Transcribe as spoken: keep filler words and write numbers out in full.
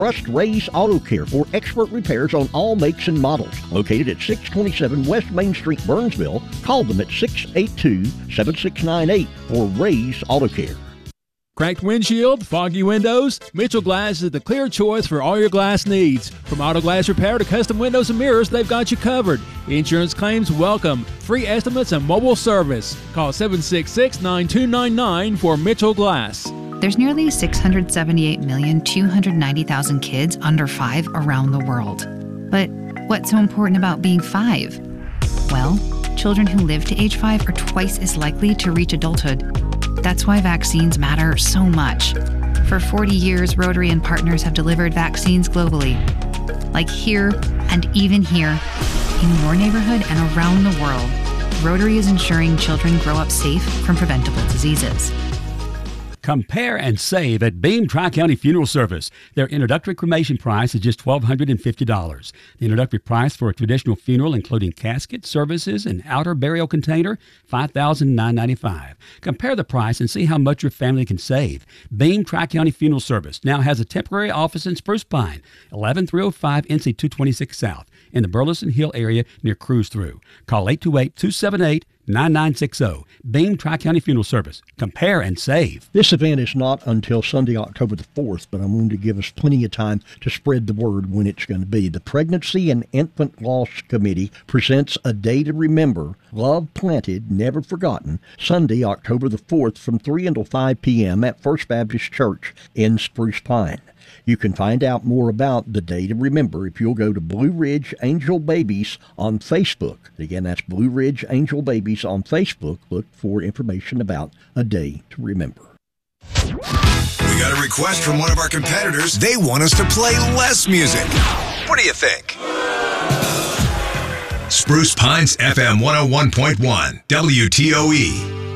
Trust Ray's Auto Care for expert repairs on all makes and models. Located at six twenty-seven West Main Street, Burnsville, call them at six eight two, seven six nine eight for Ray's Auto Care. Cracked windshield, foggy windows? Mitchell Glass is the clear choice for all your glass needs. From auto glass repair to custom windows and mirrors, they've got you covered. Insurance claims welcome. Free estimates and mobile service. Call seven six six, nine two nine nine for Mitchell Glass. There's nearly six hundred seventy-eight million, two hundred ninety thousand kids under five around the world. But what's so important about being five? Well, children who live to age five are twice as likely to reach adulthood. That's why vaccines matter so much. For forty years, Rotary and partners have delivered vaccines globally. Like here and even here, in your neighborhood and around the world, Rotary is ensuring children grow up safe from preventable diseases. Compare and save at Beam Tri-County Funeral Service. Their introductory cremation price is just one thousand two hundred fifty dollars. The introductory price for a traditional funeral, including casket, services, and outer burial container, five thousand nine hundred ninety-five dollars. Compare the price and see how much your family can save. Beam Tri-County Funeral Service now has a temporary office in Spruce Pine, eleven three oh five N C two twenty-six South, in the Burleson Hill area near Cruise Through. Call eight two eight, two seven eight, nine nine six zero. Beam Tri-County Funeral Service. Compare and save. This event is not until Sunday, October the fourth, but I'm going to give us plenty of time to spread the word when it's going to be. The Pregnancy and Infant Loss Committee presents A Day to Remember, Love Planted, Never Forgotten, Sunday, October the fourth from three until five p.m. at First Baptist Church in Spruce Pine. You can find out more about The Day to Remember if you'll go to Blue Ridge Angel Babies on Facebook. Again, that's Blue Ridge Angel Babies on Facebook. Look for information about A Day to Remember. We got a request from one of our competitors. They want us to play less music. What do you think? Spruce Pines F M one oh one point one, W T O E.